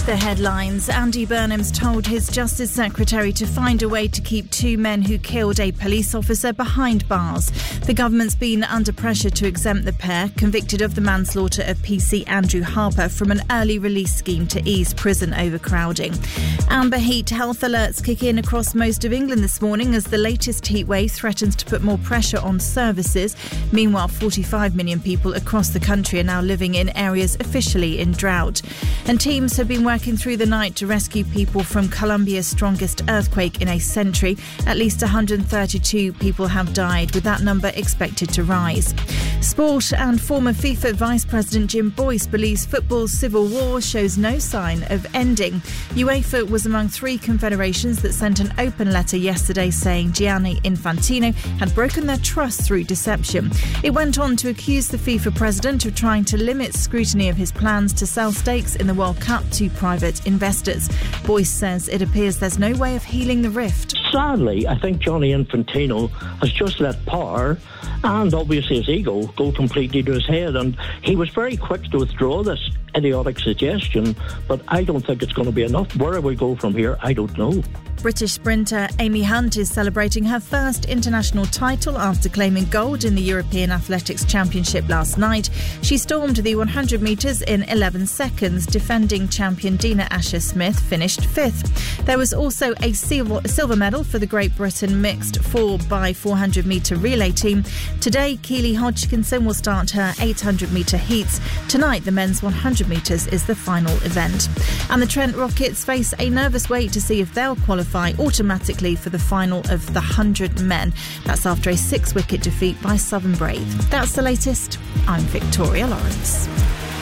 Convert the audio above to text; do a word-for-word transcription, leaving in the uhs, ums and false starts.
The headlines. Andy Burnham's told his Justice Secretary to find a way to keep two men who killed a police officer behind bars. The government's been under pressure to exempt the pair, convicted of the manslaughter of P C Andrew Harper, from an early release scheme to ease prison overcrowding. Amber heat health alerts kick in across most of England this morning as the latest heatwave threatens to put more pressure on services. Meanwhile, forty-five million people across the country are now living in areas officially in drought. And teams have been working through the night to rescue people from Colombia's strongest earthquake in a century. At least one hundred thirty-two people have died, with that number expected to rise. Sport. And former FIFA Vice President Jim Boyce believes football's civil war shows no sign of ending. UEFA was among three confederations that sent an open letter yesterday saying Gianni Infantino had broken their trust through deception. It went on to accuse the FIFA president of trying to limit scrutiny of his plans to sell stakes in the World Cup to private investors. Boyce says it appears there's no way of healing the rift. Sadly, I think Gianni Infantino has just let power and obviously his ego go completely to his head, and he was very quick to withdraw this idiotic suggestion, but I don't think it's going to be enough. Where we go from here, I don't know. British sprinter Amy Hunt is celebrating her first international title after claiming gold in the European Athletics Championship last night. She stormed the one hundred metres in eleven seconds. Defending champion Dina Asher-Smith finished fifth. There was also a silver, silver medal for the Great Britain mixed four by four hundred metre relay team. Today, Keely Hodgkinson will start her eight hundred metre heats. Tonight, the men's one hundred metres is the final event. And the Trent Rockets face a nervous wait to see if they'll qualify automatically for the final of the one hundred men. That's after a six-wicket defeat by Southern Brave. That's the latest. I'm Victoria Lawrence.